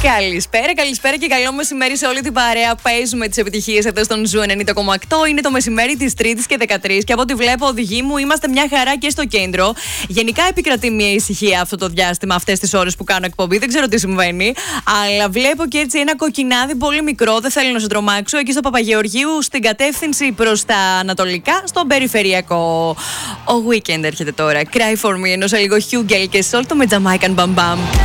Καλησπέρα και καλό μεσημέρι σε όλη την παρέα. Παίζουμε τις επιτυχίες εδώ στον Ζου 90,8. Είναι το μεσημέρι της Τρίτης και 13. Και από ό,τι βλέπω, οδηγοί μου, είμαστε μια χαρά και στο κέντρο. Γενικά επικρατεί μια ησυχία αυτό το διάστημα, αυτές τις ώρες που κάνω εκπομπή. Δεν ξέρω τι συμβαίνει. Αλλά βλέπω και έτσι ένα κοκκινάδι πολύ μικρό. Δεν θέλω να σε τρομάξω. Εκεί στο Παπαγεωργίου, στην κατεύθυνση προς τα ανατολικά, στον περιφερειακό. Ο Weekend έρχεται τώρα. Cry for me, ενώ σε λίγο Hugel και Sol, το με Jamaican Bam Bam.